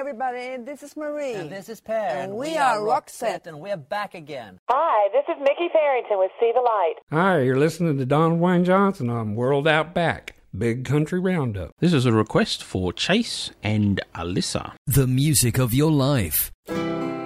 everybody. This is Marie. And this is Per. And we are Roxette. And we're back again. Hi, this is Mickey Farrington with See the Light. Hi, you're listening to Don Wayne Johnson on World Out Back, Big Country Roundup. This is a request for Chase and Alyssa. The music of your life.